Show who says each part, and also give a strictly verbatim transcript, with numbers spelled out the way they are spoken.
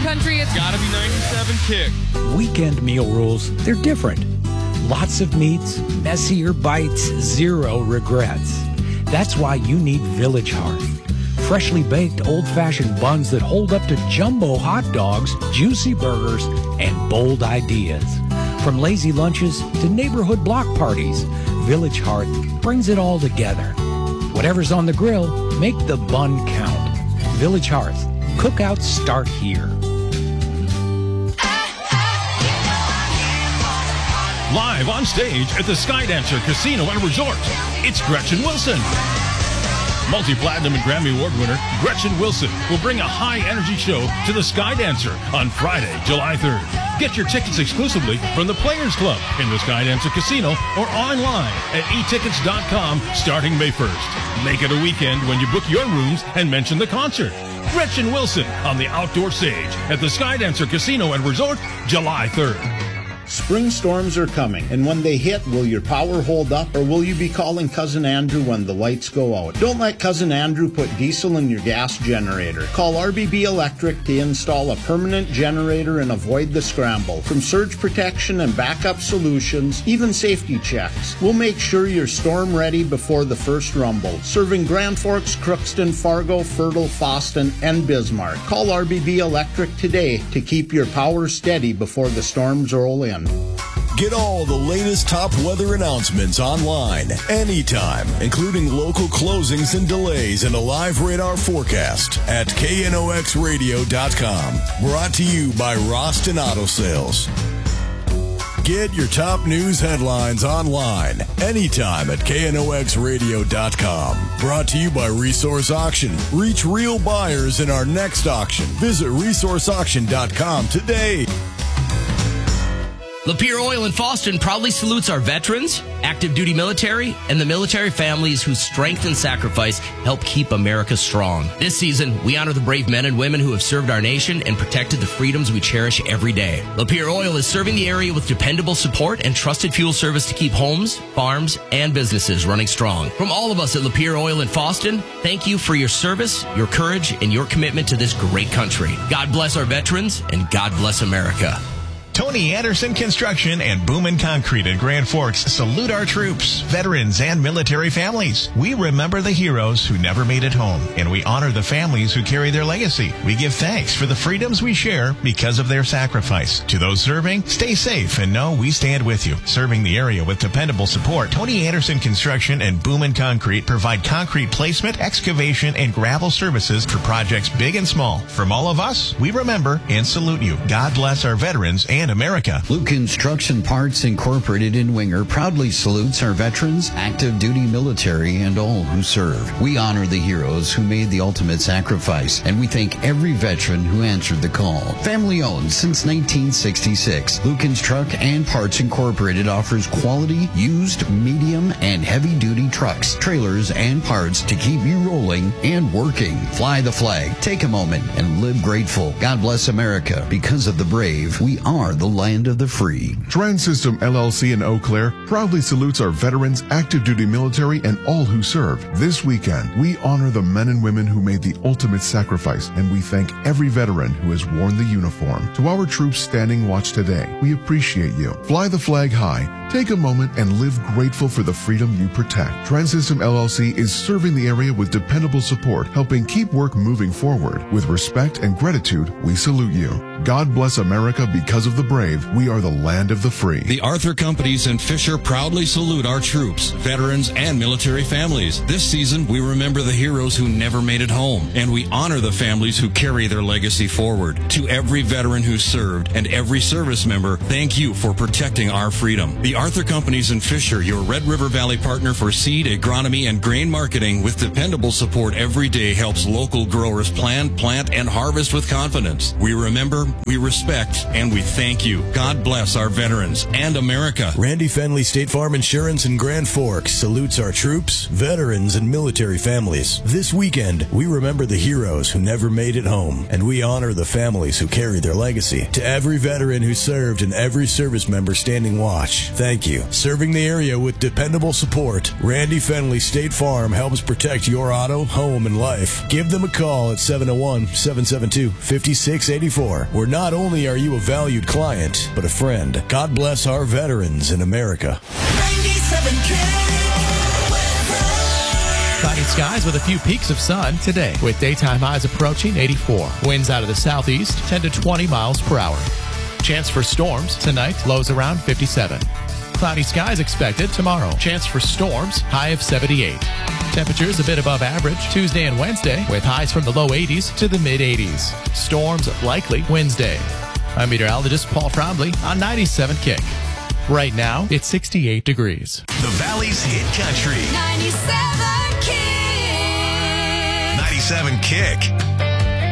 Speaker 1: country, it's
Speaker 2: gotta be ninety-seven Kick.
Speaker 3: Weekend meal rules, they're different. Lots of meats, messier bites, zero regrets. That's why you need Village Hearth. Freshly baked old-fashioned buns that hold up to jumbo hot dogs, juicy burgers, and bold ideas. From lazy lunches to neighborhood block parties, Village Hearth brings it all together. Whatever's on the grill, make the bun count. Village Hearth. Cookouts start here.
Speaker 4: Live on stage at the Skydancer Casino and Resort, it's Gretchen Wilson. Multi-platinum and Grammy Award winner Gretchen Wilson will bring a high-energy show to the Skydancer on Friday, July third. Get your tickets exclusively from the Players Club in the Skydancer Casino or online at e tickets dot com starting May first. Make it a weekend when you book your rooms and mention the concert. Gretchen Wilson on the outdoor stage at the Skydancer Casino and Resort, July third.
Speaker 5: Spring storms are coming, and when they hit, will your power hold up, or will you be calling Cousin Andrew when the lights go out? Don't let Cousin Andrew put diesel in your gas generator. Call R B B Electric to install a permanent generator and avoid the scramble. From surge protection and backup solutions, even safety checks, we'll make sure you're storm ready before the first rumble. Serving Grand Forks, Crookston, Fargo, Fertile, Foston, and Bismarck. Call R B B Electric today to keep your power steady before the storms roll in.
Speaker 6: Get all the latest top weather announcements online, anytime, including local closings and delays and a live radar forecast at K N O X radio dot com. Brought to you by Roston Auto Sales. Get your top news headlines online, anytime at K N O X radio dot com. Brought to you by Resource Auction. Reach real buyers in our next auction. Visit resource auction dot com today.
Speaker 7: Lapeer Oil in Foston proudly salutes our veterans, active duty military, and the military families whose strength and sacrifice help keep America strong. This season, we honor the brave men and women who have served our nation and protected the freedoms we cherish every day. Lapeer Oil is serving the area with dependable support and trusted fuel service to keep homes, farms, and businesses running strong. From all of us at Lapeer Oil in Foston, thank you for your service, your courage, and your commitment to this great country. God bless our veterans, and God bless America.
Speaker 8: Tony Anderson Construction and Boom and Concrete in Grand Forks salute our troops, veterans, and military families. We remember the heroes who never made it home, and we honor the families who carry their legacy. We give thanks for the freedoms we share because of their sacrifice. To those serving, stay safe and know we stand with you. Serving the area with dependable support, Tony Anderson Construction and Boom and Concrete provide concrete placement, excavation, and gravel services for projects big and small. From all of us, we remember and salute you. God bless our veterans and America.
Speaker 9: Luke Construction Parts Incorporated in Winger proudly salutes our veterans, active duty military, and all who serve. We honor the heroes who made the ultimate sacrifice, and we thank every veteran who answered the call. Family owned since nineteen sixty-six, Lucan's Truck and Parts Incorporated offers quality, used, medium, and heavy duty trucks, trailers, and parts to keep you rolling and working. Fly the flag, take a moment, and live grateful. God bless America. Because of the brave, we are the land of the free.
Speaker 10: Transystem L L C in Eau Claire proudly salutes our veterans, active duty military, and all who serve. This weekend, we honor the men and women who made the ultimate sacrifice, and we thank every veteran who has worn the uniform. To our troops standing watch today, we appreciate you. Fly the flag high. Take a moment and live grateful for the freedom you protect. Transystem L L C is serving the area with dependable support, helping keep work moving forward. With respect and gratitude, we salute you. God bless America. Because of the brave, we are the land of the free.
Speaker 11: The Arthur Companies and Fisher proudly salute our troops, veterans, and military families. This season, we remember the heroes who never made it home, and we honor the families who carry their legacy forward. To every veteran who served and every service member, thank you for protecting our freedom. The Arthur Companies and Fisher, your Red River Valley partner for seed, agronomy, and grain marketing with dependable support every day, helps local growers plan, plant, and harvest with confidence. We remember, we respect, and we thank thank you. God bless our veterans and America.
Speaker 6: Randy Fenley State Farm Insurance in Grand Forks salutes our troops, veterans, and military families. This weekend, we remember the heroes who never made it home, and we honor the families who carry their legacy. To every veteran who served and every service member standing watch, thank you. Serving the area with dependable support, Randy Fenley State Farm helps protect your auto, home, and life. Give them a call at seven oh one, seven seven two, five six eight four, where not only are you a valued client, but a friend. God bless our veterans in America.
Speaker 1: ninety-seven
Speaker 2: Cloudy skies with a few peaks of sun today, with daytime highs approaching eighty-four. Winds out of the southeast, ten to twenty miles per hour. Chance for storms tonight, lows around fifty-seven. Cloudy skies expected tomorrow. Chance for storms, high of seventy-eight. Temperatures a bit above average Tuesday and Wednesday, with highs from the low eighties to the mid eighties. Storms likely Wednesday. I'm meteorologist Paul Trombley on ninety-seven Kick. Right now, it's sixty-eight degrees.
Speaker 8: The Valley's Hit Country.
Speaker 1: ninety-seven Kick.
Speaker 8: ninety-seven Kick.